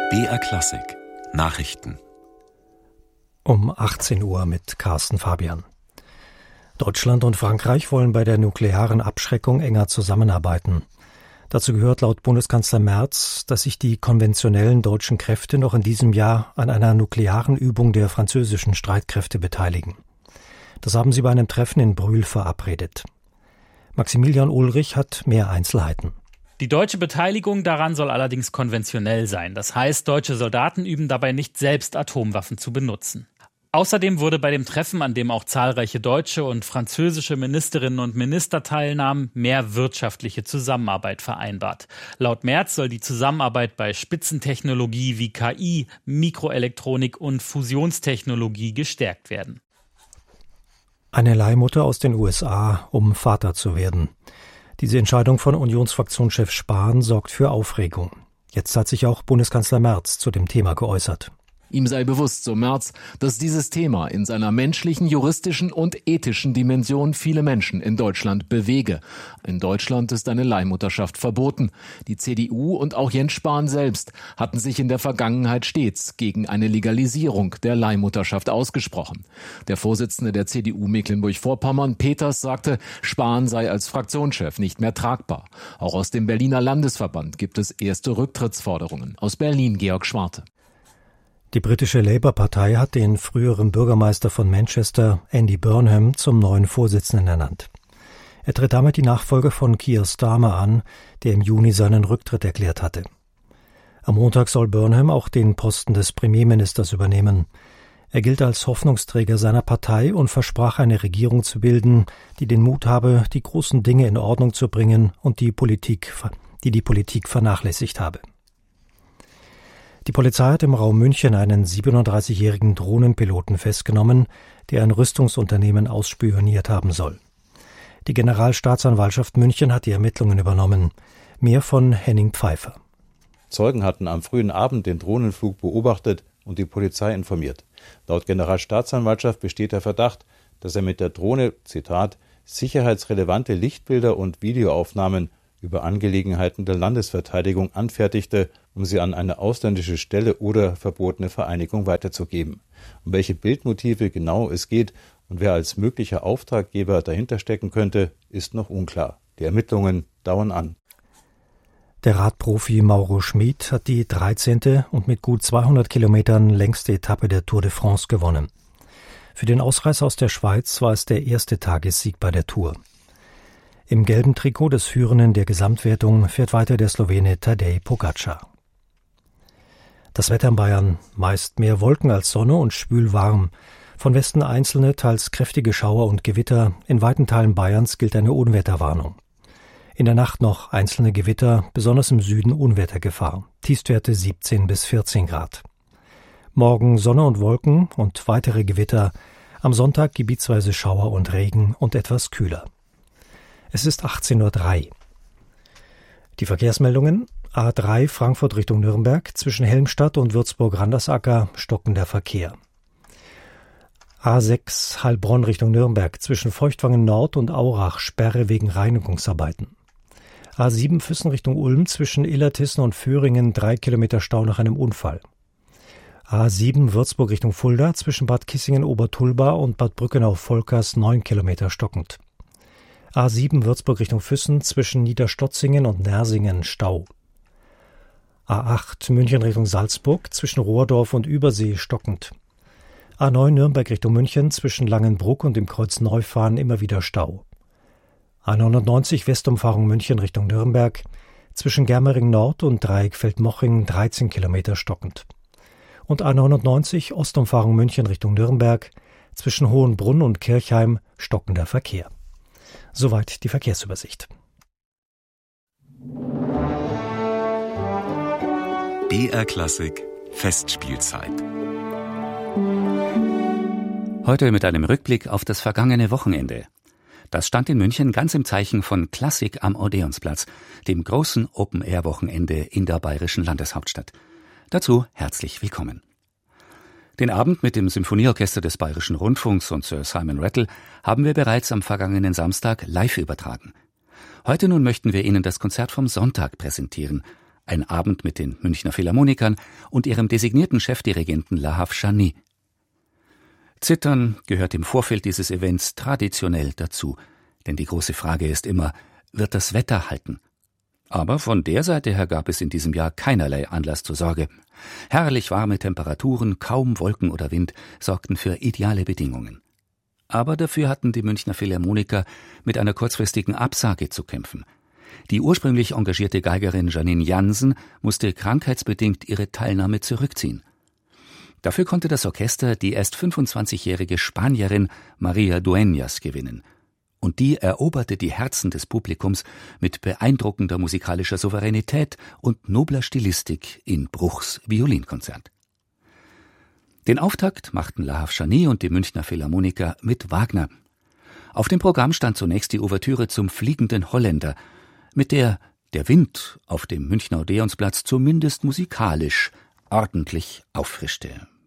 BR Klassik Nachrichten um 18 Uhr mit Carsten Fabian. Deutschland und Frankreich wollen bei der nuklearen Abschreckung enger zusammenarbeiten. Dazu gehört laut Bundeskanzler Merz, dass sich die konventionellen deutschen Kräfte noch in diesem Jahr an einer nuklearen Übung der französischen Streitkräfte beteiligen. Das haben sie bei einem Treffen in Brühl verabredet. Maximilian Ulrich hat mehr Einzelheiten. Die deutsche Beteiligung daran soll allerdings konventionell sein. Das heißt, deutsche Soldaten üben dabei nicht selbst, Atomwaffen zu benutzen. Außerdem wurde bei dem Treffen, an dem auch zahlreiche deutsche und französische Ministerinnen und Minister teilnahmen, mehr wirtschaftliche Zusammenarbeit vereinbart. Laut Merz soll die Zusammenarbeit bei Spitzentechnologie wie KI, Mikroelektronik und Fusionstechnologie gestärkt werden. Eine Leihmutter aus den USA, um Vater zu werden. Diese Entscheidung von Unionsfraktionschef Spahn sorgt für Aufregung. Jetzt hat sich auch Bundeskanzler Merz zu dem Thema geäußert. Ihm sei bewusst, so Merz, dass dieses Thema in seiner menschlichen, juristischen und ethischen Dimension viele Menschen in Deutschland bewege. In Deutschland ist eine Leihmutterschaft verboten. Die CDU und auch Jens Spahn selbst hatten sich in der Vergangenheit stets gegen eine Legalisierung der Leihmutterschaft ausgesprochen. Der Vorsitzende der CDU Mecklenburg-Vorpommern, Peters, sagte, Spahn sei als Fraktionschef nicht mehr tragbar. Auch aus dem Berliner Landesverband gibt es erste Rücktrittsforderungen. Aus Berlin Georg Schwarte. Die britische Labour-Partei hat den früheren Bürgermeister von Manchester, Andy Burnham, zum neuen Vorsitzenden ernannt. Er tritt damit die Nachfolge von Keir Starmer an, der im Juni seinen Rücktritt erklärt hatte. Am Montag soll Burnham auch den Posten des Premierministers übernehmen. Er gilt als Hoffnungsträger seiner Partei und versprach, eine Regierung zu bilden, die den Mut habe, die großen Dinge in Ordnung zu bringen und die Politik vernachlässigt habe. Die Polizei hat im Raum München einen 37-jährigen Drohnenpiloten festgenommen, der ein Rüstungsunternehmen ausspioniert haben soll. Die Generalstaatsanwaltschaft München hat die Ermittlungen übernommen. Mehr von Henning Pfeiffer. Zeugen hatten am frühen Abend den Drohnenflug beobachtet und die Polizei informiert. Laut Generalstaatsanwaltschaft besteht der Verdacht, dass er mit der Drohne, Zitat, sicherheitsrelevante Lichtbilder und Videoaufnahmen über Angelegenheiten der Landesverteidigung anfertigte, um sie an eine ausländische Stelle oder verbotene Vereinigung weiterzugeben. Um welche Bildmotive genau es geht und wer als möglicher Auftraggeber dahinter stecken könnte, ist noch unklar. Die Ermittlungen dauern an. Der Radprofi Mauro Schmid hat die 13. und mit gut 200 Kilometern längste Etappe der Tour de France gewonnen. Für den Ausreißer aus der Schweiz war es der erste Tagessieg bei der Tour. Im gelben Trikot des Führenden der Gesamtwertung fährt weiter der Slowene Tadej Pogačar. Das Wetter in Bayern: meist mehr Wolken als Sonne und schwül warm. Von Westen einzelne, teils kräftige Schauer und Gewitter. In weiten Teilen Bayerns gilt eine Unwetterwarnung. In der Nacht noch einzelne Gewitter, besonders im Süden Unwettergefahr. Tiefstwerte 17 bis 14 Grad. Morgen Sonne und Wolken und weitere Gewitter. Am Sonntag gebietsweise Schauer und Regen und etwas kühler. Es ist 18:03 Uhr. Die Verkehrsmeldungen: A3 Frankfurt Richtung Nürnberg, zwischen Helmstadt und Würzburg-Randersacker stockender Verkehr. A6 Heilbronn Richtung Nürnberg, zwischen Feuchtwangen Nord und Aurach Sperre wegen Reinigungsarbeiten. A7 Füssen Richtung Ulm, zwischen Illertissen und Föhringen 3 Kilometer Stau nach einem Unfall. A7 Würzburg Richtung Fulda, zwischen Bad Kissingen-Obertulba und Bad Brückenau-Volkers 9 Kilometer stockend. A7 Würzburg Richtung Füssen, zwischen Niederstotzingen und Nersingen Stau. A8 München Richtung Salzburg, zwischen Rohrdorf und Übersee stockend. A9 Nürnberg Richtung München, zwischen Langenbruck und dem Kreuz Neufahren immer wieder Stau. A99 Westumfahrung München Richtung Nürnberg, zwischen Germering Nord und Dreieck Feldmoching 13 Kilometer stockend. Und A99 Ostumfahrung München Richtung Nürnberg, zwischen Hohenbrunn und Kirchheim stockender Verkehr. Soweit die Verkehrsübersicht. BR Klassik Festspielzeit. Heute mit einem Rückblick auf das vergangene Wochenende. Das stand in München ganz im Zeichen von Klassik am Odeonsplatz, dem großen Open-Air-Wochenende in der bayerischen Landeshauptstadt. Dazu herzlich willkommen. Den Abend mit dem Symphonieorchester des Bayerischen Rundfunks und Sir Simon Rattle haben wir bereits am vergangenen Samstag live übertragen. Heute nun möchten wir Ihnen das Konzert vom Sonntag präsentieren, Ein Abend mit den Münchner Philharmonikern und ihrem designierten Chefdirigenten Lahav Shani. Zittern gehört im Vorfeld dieses Events traditionell dazu, denn die große Frage ist immer, wird das Wetter halten? Aber von der Seite her gab es in diesem Jahr keinerlei Anlass zur Sorge. Herrlich warme Temperaturen, kaum Wolken oder Wind sorgten für ideale Bedingungen. Aber dafür hatten die Münchner Philharmoniker mit einer kurzfristigen Absage zu kämpfen. Die ursprünglich engagierte Geigerin Janine Jansen musste krankheitsbedingt ihre Teilnahme zurückziehen. Dafür konnte das Orchester die erst 25-jährige Spanierin Maria Dueñas gewinnen. Und die eroberte die Herzen des Publikums mit beeindruckender musikalischer Souveränität und nobler Stilistik in Bruchs Violinkonzert. Den Auftakt machten Lahav Shani und die Münchner Philharmoniker mit Wagner. Auf dem Programm stand zunächst die Ouvertüre zum Fliegenden Holländer, mit der der Wind auf dem Münchner Odeonsplatz zumindest musikalisch ordentlich auffrischte.